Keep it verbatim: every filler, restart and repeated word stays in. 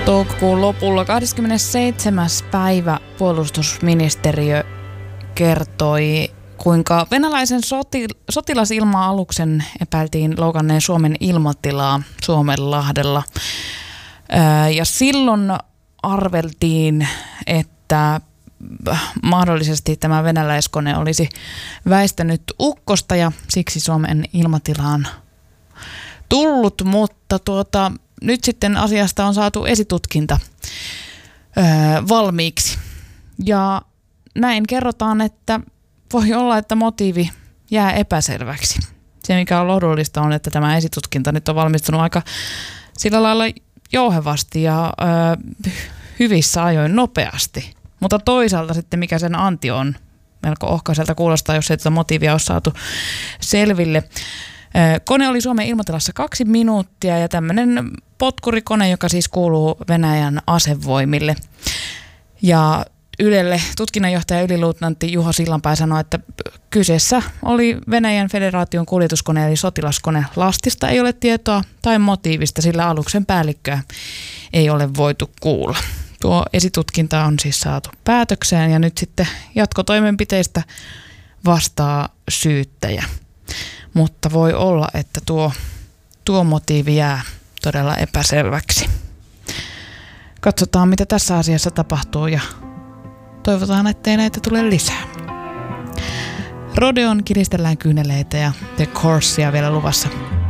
Toukokuun lopulla kahdeskymmenesseitsemäs päivä puolustusministeriö kertoi, kuinka venäläisen soti- sotilasilma-aluksen epäiltiin loukanneen Suomen ilmatilaa Suomenlahdella. Ja silloin arveltiin, että mahdollisesti tämä venäläiskone olisi väistänyt ukkosta ja siksi Suomen ilmatilaan tullut, mutta tuota, nyt sitten asiasta on saatu esitutkinta öö, valmiiksi. Ja näin kerrotaan, että voi olla, että motiivi jää epäselväksi. Se, mikä on lohdullista, on, että tämä esitutkinta nyt on valmistunut aika sillä lailla jouhevasti ja öö, hyvissä ajoin nopeasti. Mutta toisaalta sitten, mikä sen anti on, melko ohkaiselta kuulostaa, jos ei tätä motiivia ole saatu selville. Kone oli Suomen ilmatilassa kaksi minuuttia ja tämmöinen potkurikone, joka siis kuuluu Venäjän asevoimille. Ja Ylelle tutkinnanjohtaja yliluutnantti Juho Sillanpää sanoi, että kyseessä oli Venäjän federaation kuljetuskone eli sotilaskone. Lastista ei ole tietoa tai motiivista, sillä aluksen päällikköä ei ole voitu kuulla. Tuo esitutkinta on siis saatu päätökseen ja nyt sitten jatkotoimenpiteistä vastaa syyttäjä. Mutta voi olla, että tuo, tuo motiivi jää todella epäselväksi. Katsotaan, mitä tässä asiassa tapahtuu ja toivotaan, ettei näitä tule lisää. Rodeon kiristellään kyyneleitä ja The Coursia vielä luvassa.